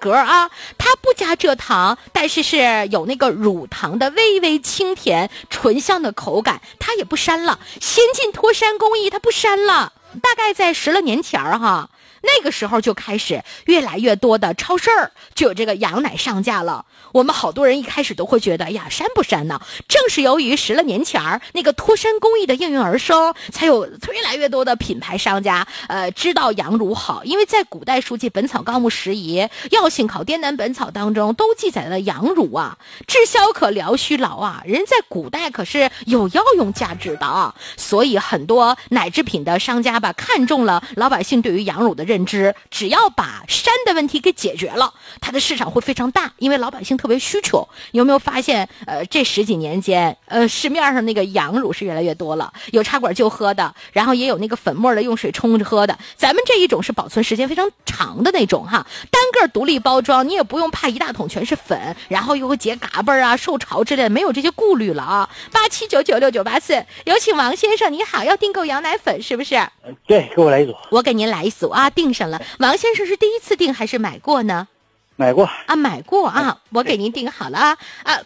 格啊，它不加蔗糖，但是是有那个乳糖的微微清甜醇香的口感，它也不膻了。先进脱膻工艺，它不膻了。大概在10来年前哈，那个时候就开始越来越多的超市就有这个羊奶上架了。我们好多人一开始都会觉得，哎呀，膻不膻呢？正是由于10来年前那个脱膻工艺的应运而生，才有越来越多的品牌商家知道羊乳好。因为在古代书籍《本草纲目拾遗》《药性考滇南本草》当中都记载了羊乳啊，治消渴疗虚劳啊，人在古代可是有药用价值的啊。所以很多奶制品的商家吧，看中了老百姓对于羊乳的认知，只要把膻的问题给解决了，它的市场会非常大，因为老百姓特别需求。有没有发现这10几年间市面上那个羊乳是越来越多了，有插管就喝的，然后也有那个粉末的用水冲着喝的。咱们这一种是保存时间非常长的那种哈，单个独立包装，你也不用怕一大桶全是粉，然后又会结嘎巴啊受潮之类的，没有这些顾虑了啊。87996984，有请王先生，你好，要订购羊奶粉是不是？ 对，给我来一组。 我给您来一组啊，订上了。王先生是第一次订还是买过呢？ 买过啊，买过啊，我给您订好了啊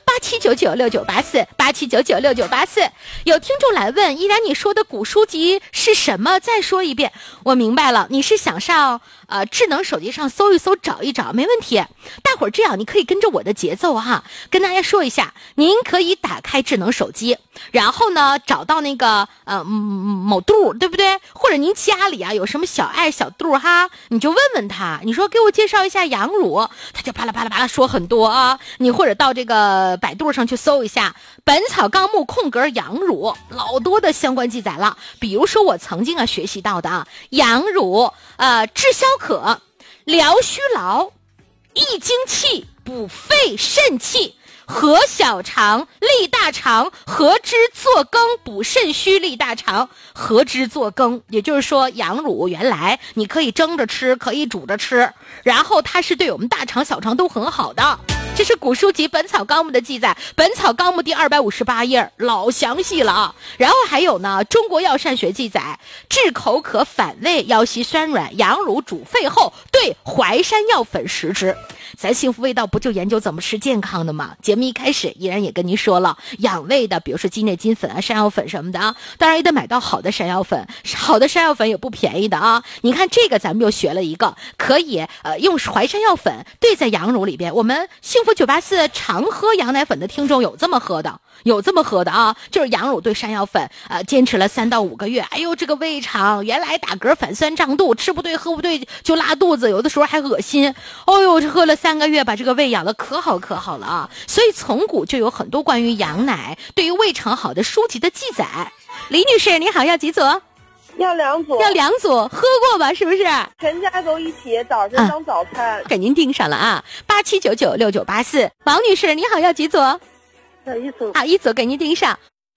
87996984，87996984。有听众来问，依然你说的古书籍是什么？再说一遍。我明白了，你是想上智能手机上搜一搜找一找，没问题。大伙儿这样，你可以跟着我的节奏哈，跟大家说一下，您可以打开智能手机，然后呢找到那个某度，对不对？或者您家里啊有什么小爱小度哈，你就问问他，你说给我介绍一下羊乳，他就啪啦啪啦啪啦说很多啊。你或者到这个百度上去搜一下《本草纲目》羊乳，老多的相关记载了。比如说我曾经学习到的啊，羊乳治消渴、疗虚劳、益精气、补肺肾气、和小肠、利大肠，和之作羹，补肾虚利大肠，和之作羹。也就是说，羊乳原来你可以蒸着吃，可以煮着吃，然后它是对我们大肠小肠都很好的。这是古书籍《本草纲目》的记载，《本草纲目》第258页，老详细了啊。然后还有呢，《中国药膳学》记载，治口渴反胃、腰膝酸软，羊乳煮沸后兑淮山药粉食之。咱幸福味道不就研究怎么吃健康的吗？节目一开始依然也跟您说了，养胃的，比如说鸡内金粉啊、山药粉什么的啊，当然也得买到好的山药粉，好的山药粉也不便宜的啊。你看这个咱们又学了一个，可以用淮山药粉兑在羊乳里边。我们幸福984常喝羊奶粉的听众有这么喝的啊，就是羊乳兑山药粉，坚持了3到5个月，哎呦这个胃肠原来打嗝反酸胀肚，吃不对喝不对就拉肚子，有的时候还恶心，哦呦这喝了3个月把这个胃养得可好了啊。所以从古就有很多关于羊奶对于胃肠好的书籍的记载。李女士你好，要几组？ 要2组， 要2组，喝过吧？是不是？ 全家都一起早上当早餐。 给您订上了啊，87996984。王女士你好，要几组？ 要1组。 好，1组给您订上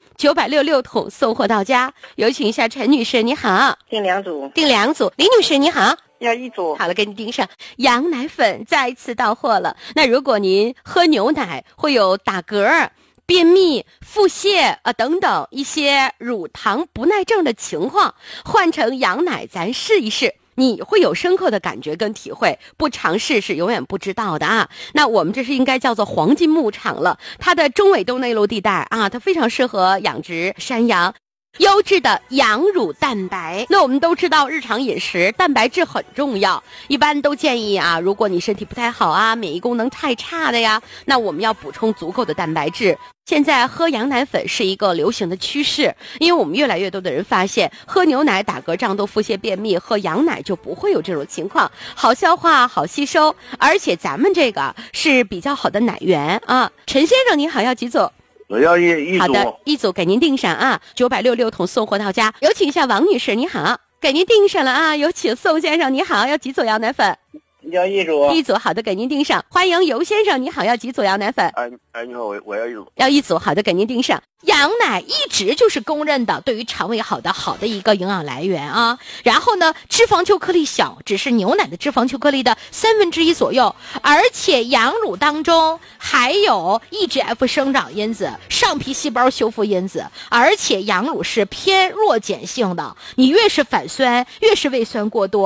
，966桶送货到家。有请一下陈女士，你好。 订2组。 订2组。李女士你好。 要1组。 好了，给你订上。羊奶粉再次到货了。那如果您喝牛奶会有打嗝、便秘、腹泻等等一些乳糖不耐症的情况，换成羊奶咱试一试，你会有深刻的感觉跟体会，不尝试是永远不知道的啊。那我们这是应该叫做黄金牧场了，它的中纬度内陆地带啊，它非常适合养殖山羊。优质的羊乳蛋白，那我们都知道日常饮食蛋白质很重要，一般都建议啊，如果你身体不太好啊，免疫功能太差的呀，那我们要补充足够的蛋白质。现在喝羊奶粉是一个流行的趋势，因为我们越来越多的人发现喝牛奶打嗝胀肚腹泻便秘，喝羊奶就不会有这种情况，好消化好吸收，而且咱们这个是比较好的奶源啊。陈先生你好，要几组？ 我要一组。 好的，1组给您订上啊，966桶送货到家。有请一下王女士，你好，给您订上了啊。有请宋先生，你好，要几组羊奶粉？ 要1组。 1组，好的，给您订上。欢迎尤先生，你好，要几组羊奶粉？ 你好，我要1组。 要1组，好的，给您订上。羊奶一直就是公认的对于肠胃好的一个营养来源啊。然后呢，脂肪球颗粒小，只是牛奶的脂肪球颗粒的1/3左右，而且羊乳当中还有 EGF 生长因子、上皮细胞修复因子，而且羊乳是偏弱碱性的，你越是反酸，越是胃酸过多，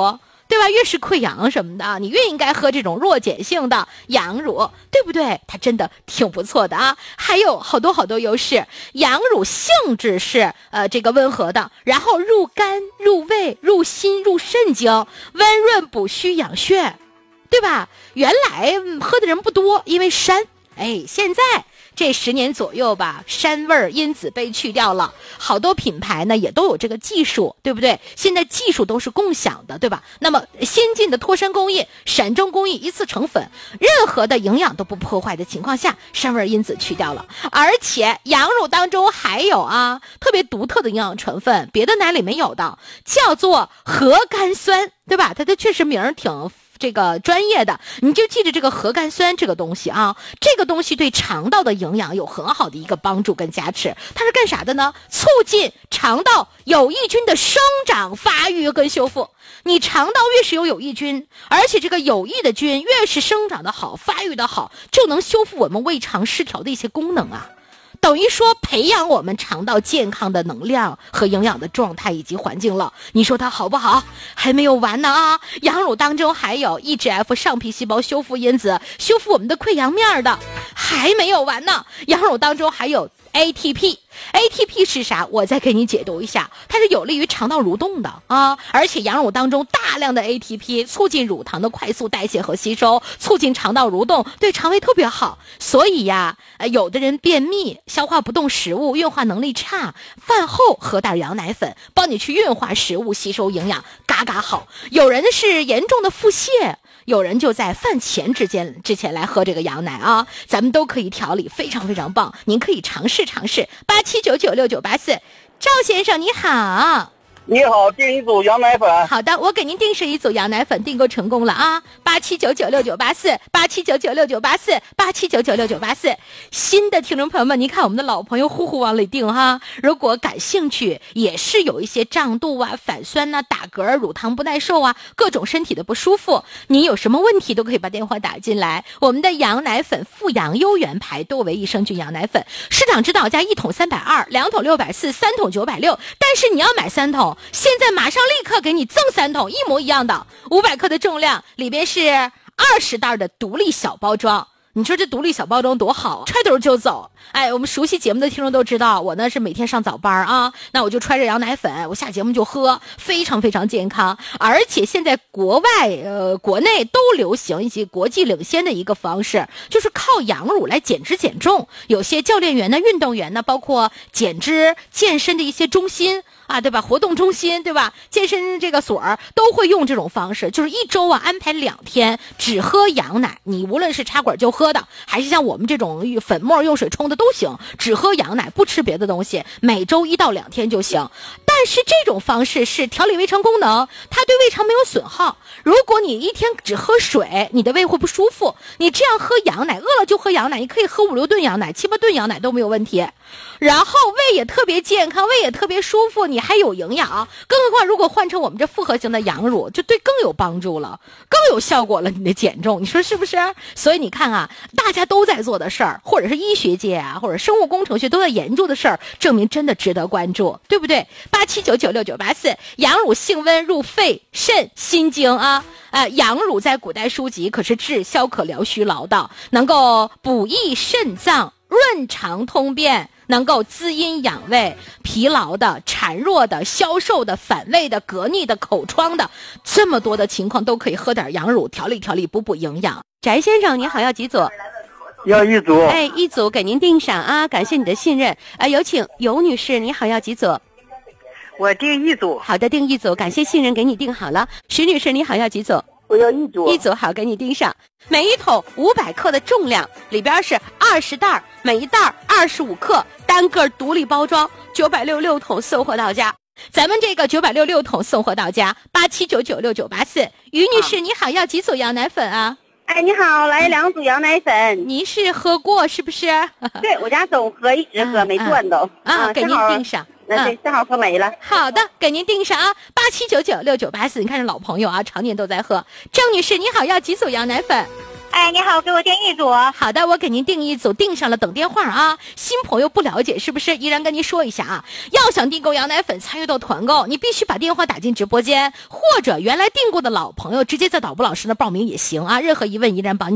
对吧？越是溃疡什么的，你越应该喝这种弱碱性的羊乳，对不对？它真的挺不错的啊，还有好多好多优势。羊乳性质是这个温和的，然后入肝、入胃、入心、入肾经，温润补虚养血，对吧？原来喝的人不多，因为膻，现在这10年左右吧，膻味因子被去掉了，好多品牌呢也都有这个技术，对不对？现在技术都是共享的，对吧？那么先进的脱膻工艺、闪蒸工艺一次成粉，任何的营养都不破坏的情况下，膻味因子去掉了，而且羊乳当中还有特别独特的营养成分，别的奶里没有的，叫做核苷酸，对吧？它确实名儿挺这个专业的，你就记着这个核苷酸这个东西啊，这个东西对肠道的营养有很好的一个帮助跟加持。它是干啥的呢？促进肠道有益菌的生长、发育跟修复。你肠道越是有有益菌，而且这个有益的菌越是生长的好、发育的好，就能修复我们胃肠失调的一些功能啊。等于说培养我们肠道健康的能量和营养的状态以及环境了，你说它好不好？还没有完呢啊！羊乳当中还有 EGF 上皮细胞修复因子，修复我们的溃疡面的，还没有完呢。羊乳当中还有 ATP 是啥？我再给你解读一下，它是有利于肠道蠕动的啊，而且羊乳当中大量的 ATP 促进乳糖的快速代谢和吸收，促进肠道蠕动，对肠胃特别好。所以呀，有的人便秘、消化不动食物、运化能力差，饭后喝点羊奶粉，帮你去运化食物、吸收营养，嘎嘎好。有人是严重的腹泻，有人就在饭前之前来喝这个羊奶啊，咱们都可以调理，非常非常棒。您可以尝试87996984。赵先生你好。 你好，订一组羊奶粉。 好的，我给您订1组羊奶粉，订购成功了啊！87996984，87996984，87996984。新的听众朋友们，您看我们的老朋友呼呼往里订哈。如果感兴趣，也是有一些胀肚啊、反酸啊、打嗝、乳糖不耐受啊，各种身体的不舒服，你有什么问题都可以把电话打进来。我们的羊奶粉富阳优原牌多维益生菌羊奶粉，市场指导价1桶320，2桶640，3桶960，但是你要买3桶。现在马上立刻给你赠3桶一模一样的500克的重量，里边是20袋的独立小包装。你说这独立小包装多好啊，揣兜就走。我们熟悉节目的听众都知道，我呢是每天上早班啊，那我就揣着羊奶粉，我下节目就喝，非常非常健康。而且现在国外国内都流行以及国际领先的一个方式，就是靠羊乳来减脂减重。有些教练员呢、运动员呢，包括减脂健身的一些中心啊，对吧？活动中心，对吧？健身这个所儿都会用这种方式，就是1周安排2天只喝羊奶，你无论是插管就喝的，还是像我们这种粉末用水冲的都行，只喝羊奶不吃别的东西，每周1到2天就行。但是这种方式是调理胃肠功能，它对胃肠没有损耗。如果你一天只喝水，你的胃会不舒服。你这样喝羊奶，饿了就喝羊奶，你可以喝5、6顿羊奶、7、8顿羊奶都没有问题。然后胃也特别健康，胃也特别舒服，你还有营养。更何况如果换成我们这复合型的羊乳，就对更有帮助了，更有效果了，你的减重，你说是不是？所以你看啊，大家都在做的事儿，或者是医学界啊，或者生物工程学都在研究的事儿，证明真的值得关注，对不对？87996984，羊乳性温，入肺肾心经啊。羊乳在古代书籍可是治消渴疗虚劳的，能够补益肾脏，润肠通便，能够滋阴养胃，疲劳的、孱弱的、消瘦的、反胃的、嗝逆的、口疮的，这么多的情况都可以喝点羊乳调理调理，补补营养。翟先生你好，要几组？ 要1组。 1组给您订上啊，感谢你的信任。有请尤女士，你好，要几组？ 我订1组。 好的，订1组，感谢信任，给你订好了。石女士你好，要几组？ 我要1组。 1组好，给你订上。每1桶500克的重量，里边是20袋，每1袋25克，单个独立包装，966桶送货到家。咱们这个966桶送货到家，87996984。于女士你好，要几组羊奶粉啊？ 你好，来2组羊奶粉。 您是喝过是不是？ 对，我家总喝，一直喝，没断都。 给您订上。 对，正好喝没了。 好的，给您订上啊，87996984。你看这老朋友啊，常年都在喝。郑女士你好，要几组羊奶粉？ 哎，你好，给我订一组。 好的，我给您订一组，订上了，等电话啊。新朋友不了解是不是？依然跟您说一下啊，要想订购羊奶粉参与到团购，你必须把电话打进直播间，或者原来订过的老朋友直接在导播老师那报名也行啊。任何疑问依然帮你